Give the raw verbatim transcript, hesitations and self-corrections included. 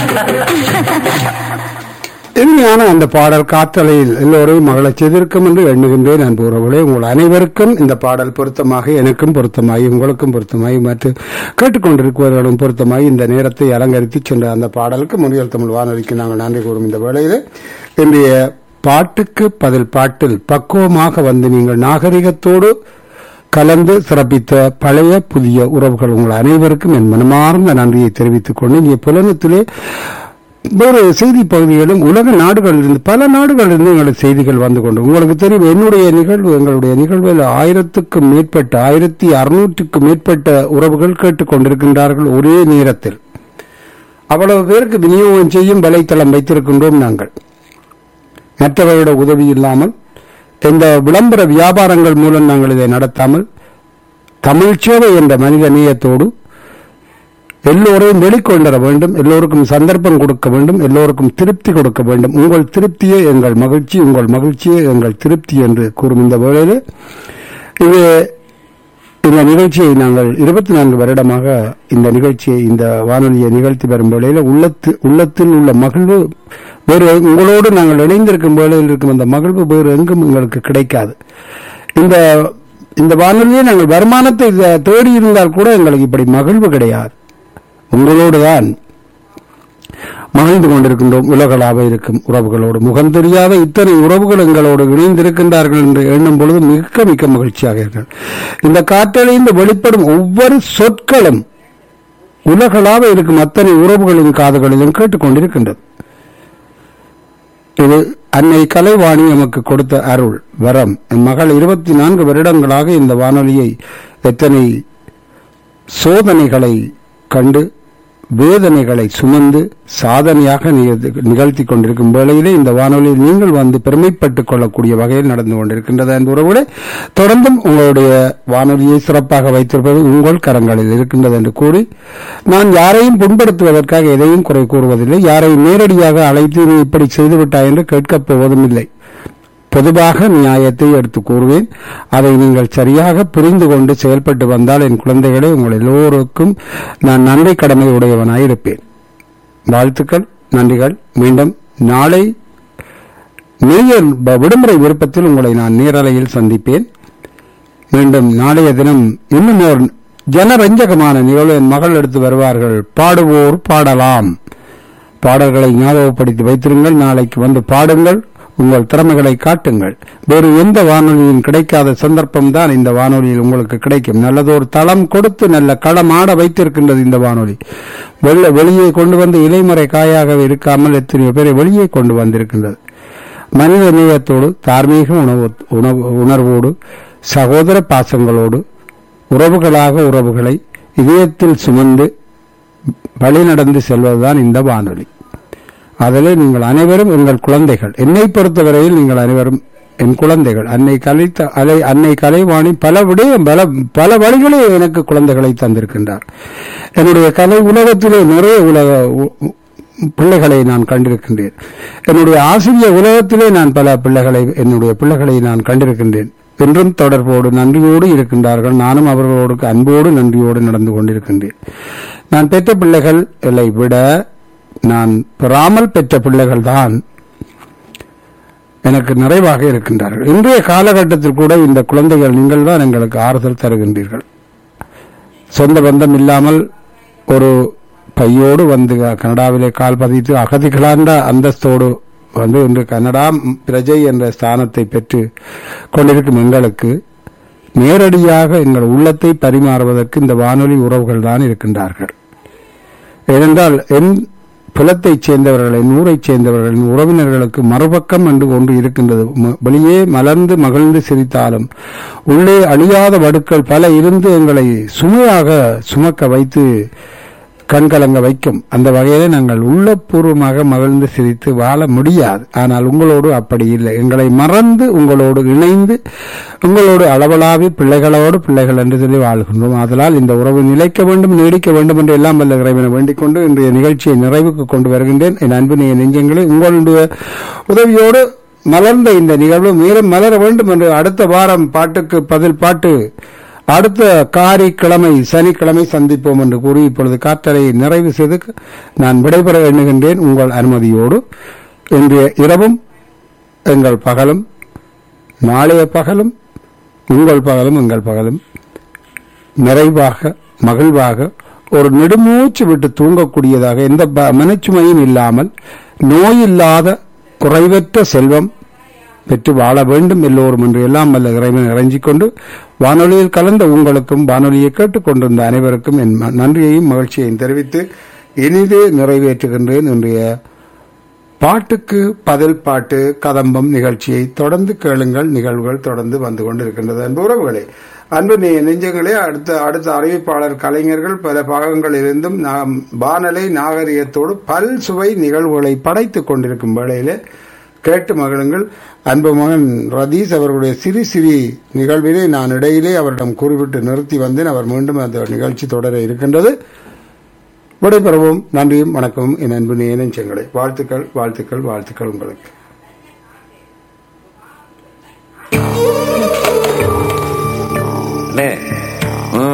இனிமையான அந்த பாடல் காற்றலையில் எல்லோரையும் மகளச் செய்திருக்கும் என்று எண்ணுகின்றேன். அன்பு உறவுகளே, உங்கள் அனைவருக்கும் இந்த பாடல் பொருத்தமாக, எனக்கும் பொருத்தமாகி, உங்களுக்கும் பொருத்தமாகி, மற்றும் கேட்டுக்கொண்டிருப்பவர்களும் பொருத்தமாகி இந்த நேரத்தை அலங்கரித்து சென்ற அந்த பாடலுக்கு முன்னியல் தமிழ் வானொலிக்கு நாங்கள் நன்றி கூறும் இந்த வேளையில் இன்றைய பாட்டுக்கு பதில் பாட்டில் பக்குவமாக வந்து நீங்கள் நாகரிகத்தோடு கலந்து சிறப்பித்த பழைய புதிய உறவுகள் உங்கள் அனைவருக்கும் என் மனமார்ந்த நன்றியை தெரிவித்துக் கொண்டு இங்கே புலனத்திலே வேறு செய்தி பகுதிகளும் உலக நாடுகளிலிருந்து பல நாடுகளிலிருந்து எங்களுக்கு செய்திகள் வந்து கொண்டு உங்களுக்கு தெரியும். என்னுடைய நிகழ்வு எங்களுடைய நிகழ்வில் ஆயிரத்துக்கும் மேற்பட்ட ஆயிரத்தி அறுநூற்றுக்கும் மேற்பட்ட உறவுகள் கேட்டுக் கொண்டிருக்கின்றார்கள் ஒரே நேரத்தில். அவ்வளவு பேருக்கு விநியோகம் செய்யும் வலைத்தளம் வைத்திருக்கின்றோம் நாங்கள். மற்றவர்களுடைய உதவி இல்லாமல் இந்த விளம்பர வியாபாரங்கள் மூலம் நாங்கள் இதை நடத்தாமல் தமிழ் சேவை என்ற மனித நேயத்தோடு எல்லோரையும் வெளிக்கொண்டர வேண்டும், எல்லோருக்கும் சந்தர்ப்பம் கொடுக்க வேண்டும், எல்லோருக்கும் திருப்தி கொடுக்க வேண்டும். உங்கள் திருப்தியே எங்கள் மகிழ்ச்சி, உங்கள் மகிழ்ச்சியே எங்கள் திருப்தி என்று கூறும் இந்த வேளையில் இது இந்த நிகழ்ச்சியை நாங்கள் இருபத்தி நான்கு வருடமாக இந்த நிகழ்ச்சியை இந்த வானொலியை நிகழ்த்தி வரும் வேளையில் உள்ளத்து உள்ளத்தில் உள்ள மகிழ்வு வேறு உங்களோடு நாங்கள் இணைந்திருக்கும் வேளையில் இருக்கும் அந்த மகிழ்வு வேறு எங்கும் எங்களுக்கு கிடைக்காது. இந்த இந்த வானொலியை நாங்கள் வருமானத்தை தேடி இருந்தால் கூட எங்களுக்கு இப்படி மகிழ்வு கிடையாது. உங்களோடுதான் மகிழ்ந்து கொண்டிருக்கின்றோம். உலகளாக இருக்கும் உறவுகளோடு முகம் தெரியாத இத்தனை உறவுகள் எங்களோடு இணைந்திருக்கின்றார்கள் என்று எண்ணும் பொழுது மிக்க மிக்க மகிழ்ச்சியாக இருக்கிறது. இந்த காற்றலைந்து வெளிப்படும் ஒவ்வொரு சொற்களும் உலகளாக இருக்கும் அத்தனை உறவுகளின் காதுகளிலும் கேட்டுக்கொண்டிருக்கின்றது. இது அன்னை கலைவாணி நமக்கு கொடுத்த அருள் வரம். என் மகள் இருபத்தி நான்கு வருடங்களாக இந்த வானொலியை எத்தனை சோதனைகளை கண்டு வேதனைகளை சுமந்து சாதனையாக நிகழ்த்தி கொண்டிருக்கும் வேளையிலே இந்த வானொலியில் நீங்கள் வந்து பெருமைப்பட்டுக் கொள்ளக்கூடிய வகையில் நடந்து கொண்டிருக்கின்றது என்ற உறவுகளை தொடர்ந்தும் உங்களுடைய வானொலியை சிறப்பாக வைத்திருப்பது உங்கள் கரங்களில் இருக்கின்றது என்று கூறி நான் யாரையும் புண்படுத்துவதற்காக எதையும் குறை கூறுவதில்லை. யாரையும் நேரடியாக அழைத்து நீ இப்படி செய்துவிட்டாய் என்று கேட்கப் போவதும் இல்லை. பொதுவாக நியாயத்தை எடுத்து கூறுவேன். அதை நீங்கள் சரியாக புரிந்து கொண்டு செயல்பட்டு வந்தால் என் குழந்தைகளை உங்கள் எல்லோருக்கும் நான் நன்றி கடமை உடையவனாயிருப்பேன். வாழ்த்துக்கள், நன்றிகள். மீண்டும் நாளை நேயர் விடுமுறை விருப்பத்தில் உங்களை நான் நேரலையில் சந்திப்பேன். மீண்டும் நாளைய தினம் இன்னும் ஒரு ஜனரஞ்சகமான நிகழ்வு என் மகள் எடுத்து வருவார்கள். பாடுவோர் பாடலாம். பாடல்களை ஞாபகப்படுத்தி வைத்திருங்கள். நாளைக்கு வந்து பாடுங்கள், உங்கள் திறமைகளை காட்டுங்கள். வேறு எந்த வானொலியும் கிடைக்காத சந்தர்ப்பம் தான் இந்த வானொலியில் உங்களுக்கு கிடைக்கும். நல்லதொரு தளம் கொடுத்து நல்ல களம் ஆட வைத்திருக்கின்றது இந்த வானொலி. வெள்ள வெளியே கொண்டு வந்து இலைமறை காயாக இருக்காமல் எத்தனையோ பேரை வெளியே கொண்டு வந்திருக்கின்றது. மனித நேயத்தோடு தார்மீக உணவு உணர்வோடு சகோதர பாசங்களோடு உறவுகளாக உறவுகளை இதயத்தில் சுமந்து வழிநடந்து செல்வதுதான் இந்த வானொலி. அதிலே நீங்கள் அனைவரும் எங்கள் குழந்தைகள். என்னை பொறுத்தவரையில் நீங்கள் அனைவரும் என் குழந்தைகள். அன்னை கலை அலை அன்னை கலைவாணி பல விடயம் பல பல வழிகளே எனக்கு குழந்தைகளை தந்திருக்கின்றார். என்னுடைய கலை உலகத்திலே நிறைய உலக பிள்ளைகளை நான் கண்டிருக்கின்றேன். என்னுடைய ஆசிரியர் உலகத்திலே நான் பல பிள்ளைகளை என்னுடைய பிள்ளைகளை நான் கண்டிருக்கின்றேன். என்றும் தொடர்போடு நன்றியோடு இருக்கின்றார்கள். நானும் அவர்களோடு அன்போடு நன்றியோடு நடந்து கொண்டிருக்கின்றேன். நான் பெற்ற பிள்ளைகளை விட நான் பெறாமல் பெற்ற பிள்ளைகள் தான் எனக்கு நிறைவாக இருக்கின்றார்கள். இன்றைய காலகட்டத்தில் கூட இந்த குழந்தைகள் நீங்கள் தான் எங்களுக்கு ஆறுதல் தருகின்றீர்கள். சொந்த பந்தம் இல்லாமல் ஒரு பையோடு வந்து கனடாவிலே கால் பதித்து அகதிகளாண்ட அந்தஸ்தோடு வந்து இன்று கனடா பிரஜை என்ற ஸ்தானத்தை பெற்று கொண்டிருக்கும் எங்களுக்கு நேரடியாக எங்கள் உள்ளத்தை பரிமாறுவதற்கு இந்த வானொலி உறவுகள் தான் இருக்கின்றார்கள். ஏனென்றால் என் புலத்தைச் சேர்ந்தவர்கள், என் ஊரைச் சேர்ந்தவர்கள், என் உறவினர்களுக்கு மறுபக்கம் என்று ஒன்று இருக்கின்றது. வெளியே மலர்ந்து மகிழ்ந்து சிரித்தாலும் உள்ளே அழியாத வடுக்கள் பல இருந்து எங்களை சுமையாக சுமக்க வைத்து கண்கலங்க வைக்கும். அந்த வகையிலே நாங்கள் உள்ளபூர்வமாக மகிழ்ந்து சிரித்து வாழ முடியாது. ஆனால் உங்களோடு அப்படி இல்லை. எங்களை மறந்து உங்களோடு இணைந்து உங்களோடு அளவலாவி பிள்ளைகளோடு பிள்ளைகள் என்று சொல்லி வாழ்கின்றோம். அதனால் இந்த உறவு நிலைக்க வேண்டும், நீடிக்க வேண்டும் என்று எல்லாம் வல்ல இறைவனை வேண்டிக் கொண்டு இன்றைய நிகழ்ச்சியை நிறைவுக்கு கொண்டு வருகின்றேன். என் அன்பினைய நெஞ்சங்களே, உங்களுடைய உதவியோடு மலர்ந்த இந்த நிகழ்வு மேலும் மலர வேண்டும் என்று அடுத்த வாரம் பாட்டுக்கு பதில் பாட்டு அடுத்த காரிக்கிழமை சனிக்கிழமை சந்திப்போம் என்று கூறி இப்பொழுது காற்றலை நிறைவு செய்து நான் விடைபெற எண்ணுகின்றேன் உங்கள் அனுமதியோடு. இன்றைய இரவும் எங்கள் பகலும், நாளைய பகலும் உங்கள் பகலும் எங்கள் பகலும் நிறைவாக மகிழ்வாக ஒரு நெடுமூச்சு விட்டு தூங்கக்கூடியதாக, எந்த மனச்சுமையும் இல்லாமல் நோயில்லாத குறைவற்ற செல்வம் பெற்று வாழ வேண்டும் எல்லோரும் என்று எல்லாம் வல்ல இறைவன் இறைஞ்சிக் கொண்டு வானொலியில் கலந்த உங்களுக்கும் வானொலியை கேட்டுக்கொண்டிருந்த அனைவருக்கும் என் நன்றியையும் மகிழ்ச்சியையும் தெரிவித்து இனிது நிறைவேற்றுகின்றேன். இன்றைய பாட்டுக்கு பதில் பாட்டு கதம்பம் நிகழ்ச்சியை தொடர்ந்து கேளுங்கள். நிகழ்வுகள் தொடர்ந்து வந்து கொண்டிருக்கின்றது. அன்பு உறவுகளே, அன்பு நெஞ்சங்களே, அடுத்த அடுத்த அறிவிப்பாளர் கலைஞர்கள் பல பாகங்களிலிருந்தும் நாம் வானலை நாகரிகத்தோடு பல் சுவை நிகழ்வுகளை படைத்துக் கொண்டிருக்கும் வேளையிலே கேட்டு மகிழுங்கள். அன்பு மகன் ரதீஷ் அவர்களுடைய சிறு சிறு நிகழ்விலே நான் இடையிலே அவரிடம் கூறிவிட்டு நிறுத்தி வந்தேன். அவர் மீண்டும் அந்த நிகழ்ச்சி தொடர இருக்கின்றது. விடைபெறுவோம். நன்றியும் வணக்கமும் என் அன்பு நெஞ்சங்களே. வாழ்த்துக்கள் வாழ்த்துக்கள் வாழ்த்துக்கள் உங்களுக்கு.